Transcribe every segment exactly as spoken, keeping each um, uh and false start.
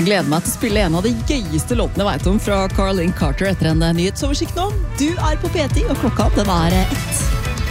Jeg gleder meg til å spille en av de gøyeste låtene jeg vet om fra Caroline Carter etter en nyhetsoversikt nå. Du er på P ti, og klokka den er ett.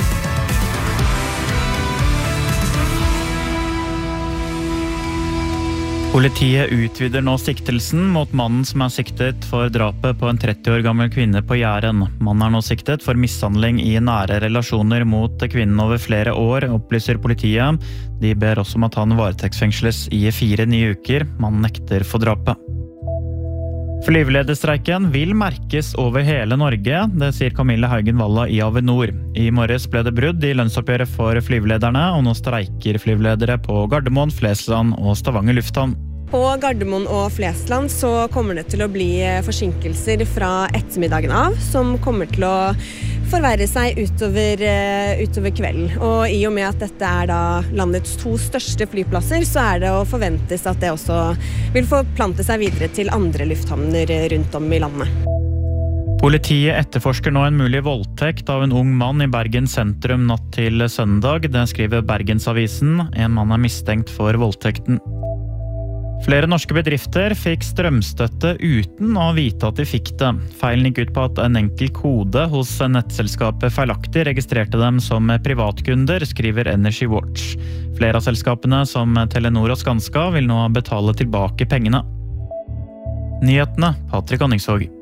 Politiet utvider nå siktelsen mot mannen som er siktet for drapet på en tretti år gammel kvinne på Jæren. Mannen er nå siktet for mishandling i nære relasjoner mot kvinnen over flere år, opplyser politiet. De ber også om at han varetektsfengsles i fire nye uker. Mannen nekter for drapet. Flyvelederstreiken vil merkes over hele Norge, det sier Camille Haugen Walla i Avinor. I morges ble det brudd i lønnsoppgjøret for flyvelederne, og nå streiker flyveledere på Gardermoen, Flesland og Stavanger lufthavn. På Gardermoen og Flesland så kommer det til å bli forsinkelser fra ettermiddagen av, som kommer til å forverre seg utover, utover kvelden. Og i og med at dette er da landets to største flyplasser, så er det å forventes at det også vil forplante seg videre til andre lufthavner rundt om i landet. Politiet etterforsker nå en mulig voldtekt av en ung mann i Bergen sentrum natt til søndag. Det skriver Bergensavisen. En mann er mistenkt for voldtekten. Flere norske bedrifter fikk strømstøtte uten å vite at de fikk det. Feilen gikk ut på at en enkel kode hos nettselskapet feilaktig registrerte dem som privatkunder, skriver Energy Watch. Flere av selskapene, som Telenor og Skanska, vil nå betale tilbake pengene. Nyhetene, Patrick Anningsvåg.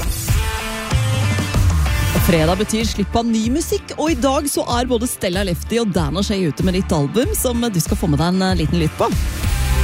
Fredag betyr slipp av ny musikk, og i dag så er både Stella Lefty og Dan O'Shea ute med ditt album, som du skal få med deg en liten lytt på.